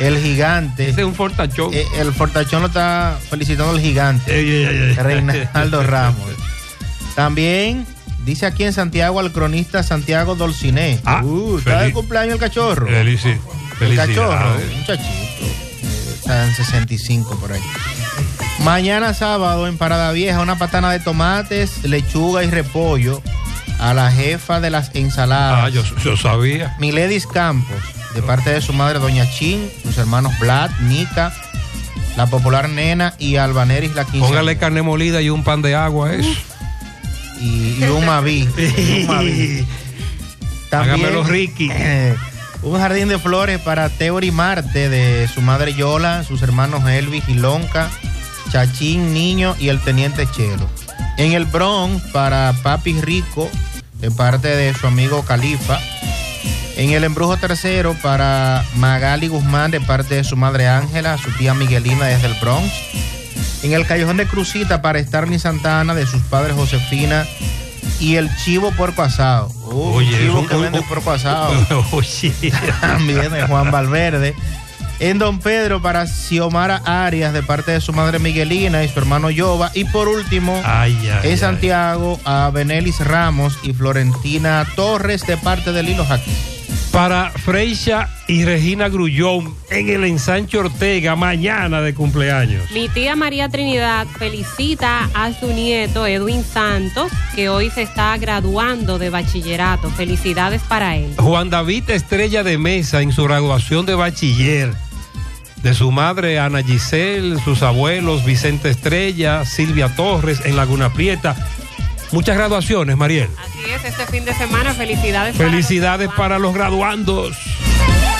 El Gigante. Ese es un fortachón. El fortachón lo está felicitando el Gigante. Reinaldo Ramos. También dice aquí en Santiago al cronista Santiago Dolciné. Está de cumpleaños el cachorro. El cachorro, muchachito. Está en 65 por ahí. Mañana sábado en Parada Vieja, una patana de tomates, lechuga y repollo a la jefa de las ensaladas. Yo sabía. Miledis Campos, de parte de su madre Doña Chin, sus hermanos Vlad, Nica, la popular Nena y Albaneris la quinceañera. Póngale carne molida y un pan de agua a eso. Y un Maví. Hágamelo Ricky. Un jardín de flores para Teori Marte, de su madre Yola, sus hermanos Elvis y Lonca, Chachín, Niño y el teniente Chelo. En el Bronx para Papi Rico, de parte de su amigo Califa. En el Embrujo Tercero para Magali Guzmán, de parte de su madre Ángela, su tía Miguelina desde el Bronx. En el Callejón de Crucita para Starling Santana, de sus padres Josefina y el Chivo Puerco Asado. Oye, chivo que vende puerco asado. Oye. También de Juan Valverde. En Don Pedro para Xiomara Arias, de parte de su madre Miguelina y su hermano Yoba. Y por último, en Santiago, a Benelis Ramos y Florentina Torres, de parte de Lilo Jaque. Para Freisha y Regina Grullón en el Ensanche Ortega, mañana de cumpleaños. Mi tía María Trinidad felicita a su nieto Edwin Santos, que hoy se está graduando de bachillerato. Felicidades para él. Juan David Estrella de Mesa en su graduación de bachiller. De su madre Ana Giselle, sus abuelos Vicente Estrella, Silvia Torres en Laguna Prieta. Muchas graduaciones, Mariel. Así es, este fin de semana, felicidades. Felicidades para los graduandos.